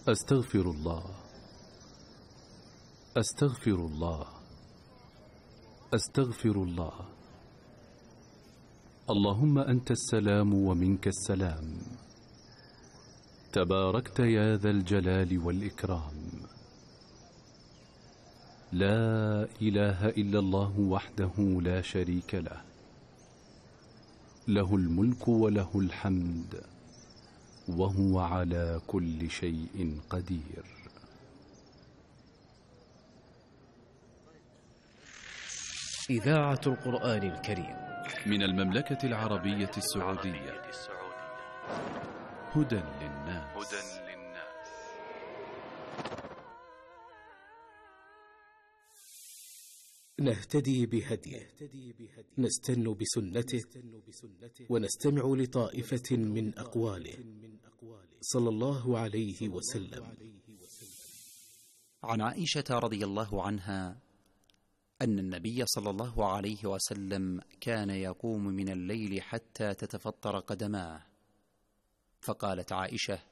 أستغفر الله، أستغفر الله، أستغفر الله. اللهم أنت السلام ومنك السلام، تباركت يا ذا الجلال والإكرام. لا إله إلا الله وحده لا شريك له، له الملك وله الحمد وهو على كل شيء قدير. إذاعة القرآن الكريم من المملكة العربية السعودية. هدى للناس. نهتدي بهديه، نستن بسنته، ونستمع لطائفة من أقواله صلى الله عليه وسلم. عن عائشة رضي الله عنها أن النبي صلى الله عليه وسلم كان يقوم من الليل حتى تتفطر قدماه، فقالت عائشة: